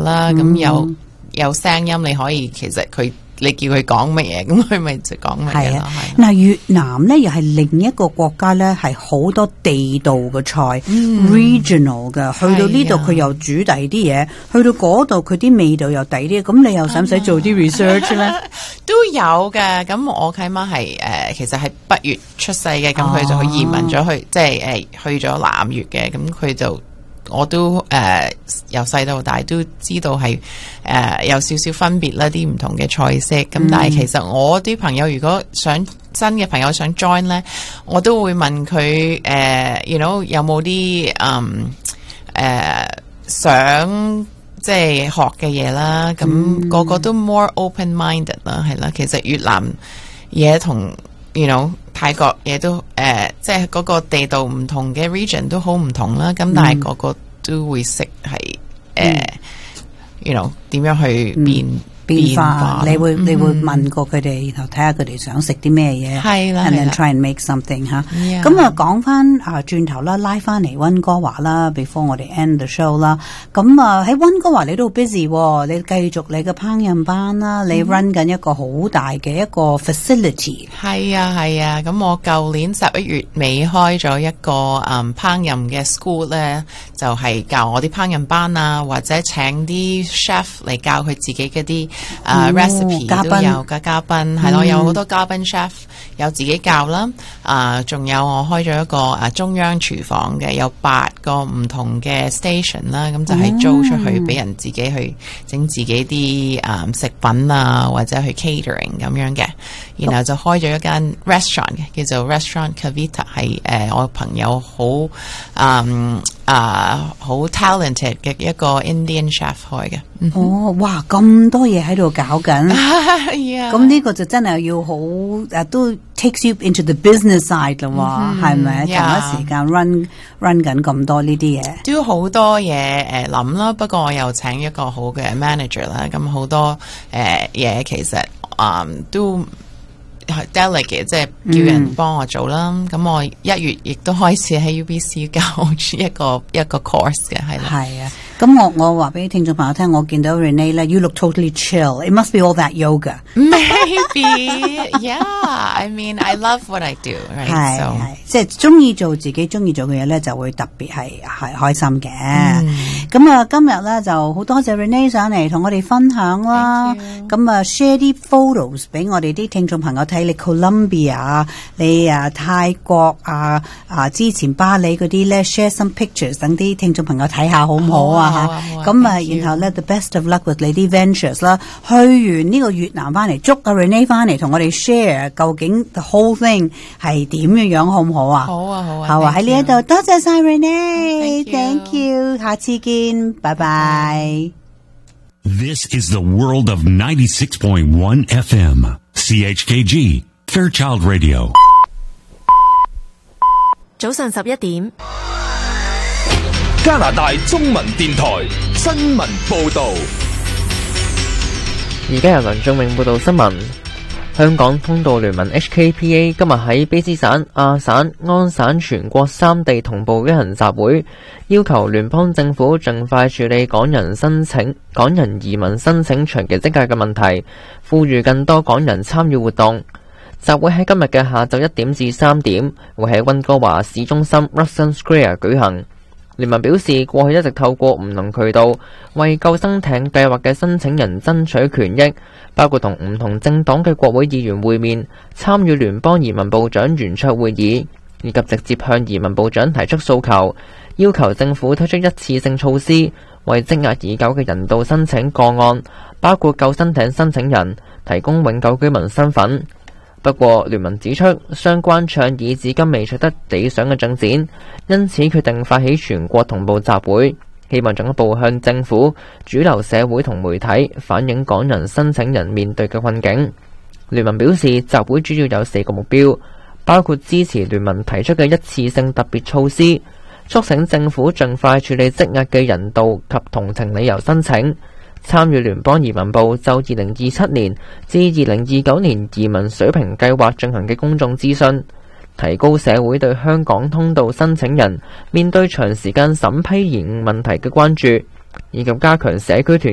啦，咁有聲音，你可以其實你叫佢講乜嘢，咁佢咪就講乜嘢咯。 嗱，越南咧又係另一個國家咧，係好多地道嘅菜，regional 嘅。去到呢度佢又煮第二啲嘢，去到嗰度佢啲味道又第啲。咁你又使唔使做啲 research 咧？ 都有嘅。咁我契媽係其實係北越出世嘅，咁佢就移民咗去，即係去咗南越嘅。咁佢就我都由細到大都知道係有少少分別啦，啲唔同嘅菜式。咁但係其實我啲朋友如果新嘅朋友想 join 咧，我都會問佢有冇啲想即係學嘅嘢啦。咁個個都 more open-minded 啦，係啦。其實越南嘢同泰國嘢都即係嗰個地道唔同嘅 region 都好唔同啦。咁但係個個都會識係點樣去變化。你會問過佢哋，然後睇下佢哋想食啲咩嘢， 係啦 and then try and make something 吓。咁啊，講翻轉頭啦，拉翻嚟溫哥華啦 ，before 我哋 end the show 啦。咁啊喺溫哥華你都好 busy，你繼續你嘅烹飪班啦，你 run 緊一個好大嘅一個 facility。 係啊，咁我舊年11月尾開咗一個烹飪嘅 school 咧，就係教我啲烹飪班啊，或者請啲 chef 嚟教佢自己嘅啲recipe 都有嘅嘉賓，係咯，有好多嘉賓 chef 有自己教啦。仲有我開咗一個中央廚房嘅，有8個唔同嘅 station 啦，咁就係租出去俾人自己去整自己啲食品啊，或者去 catering 咁樣嘅。然後就開咗一間 restaurant 嘅，叫做 Restaurant Kavita， 係我朋友好 talented 嘅一個 Indian chef 開嘅。 哇，咁多嘢喺度搞緊，咁呢個就真係要好都 takes you into the business side 咯，係咪？同一時間 run 緊咁多呢啲嘢， 都好多嘢諗啦。不過我又請一個好嘅 manager 啦，咁好多嘢其實都delegate 即係叫人幫我做啦。咁我1月亦都開始喺 UBC 教一個 course 嘅，係啦。係啊， 咁我話俾聽眾朋友聽，我見到 Renee 咧 ，you look totally chill. It must be all that yoga. Maybe, yeah. I mean, I love what I do. Right? 係即係中意做自己中意做嘅嘢咧，就會特別係開心嘅。咁啊，今日咧就好多謝 Renee 上嚟同我哋分享啦。咁啊 ，share 啲 photos 俾我哋啲聽眾朋友睇。你 Colombia 你泰國之前巴黎嗰啲咧 share some pictures 等啲聽眾朋友睇下好唔好啊？咁然後咧 the best of luck with 你啲 ventures 啦。去完呢個越南翻嚟，捉阿 Renee 翻嚟同我哋 share 究竟 the whole thing 係點樣好唔好啊？好啊，喺呢一度多謝晒 Renee，thank you， 下次見，拜拜。 This is the world of 96.1 FM. CHKG, Fairchild Radio. 早上11點， 加拿大中文電台新聞報導。 而家由梁仲永報道新聞。香港通道聯盟 HKPA 今日喺卑詩省、亞省、安省全國3地同步舉行集會，要求聯邦政府盡快處理港人移民申請長期積壓嘅問題，呼籲更多港人參與活動。集會喺今日嘅下晝1點至3點，會喺溫哥華市中心 Ruskin Square 舉行。聯盟表示，過去一直透過唔同渠道為救生艇計劃嘅申請人爭取權益，包括同唔同政黨嘅國會議員會面、參與聯邦移民部長圓桌會議，以及直接向移民部長提出訴求，要求政府推出一次性措施，為積壓已久嘅人道申請個案，包括救生艇申請人，提供永久居民身份。不過聯盟指出，相關倡議至今未取得理想嘅進展，因此決定發起全國同步集會，希望進一步向政府、主流社會同媒體反映港人申請人面對嘅困境。聯盟表示，集會主要有4個目標，包括支持聯盟提出嘅一次性特別措施，促請政府盡快處理積壓嘅人道及同情理由申請，參與聯邦移民部就2027年至2029年移民水平計劃進行嘅公眾諮詢，提高社會對香港通道申請人面對長時間審批延誤問題嘅關注，以及加強社區團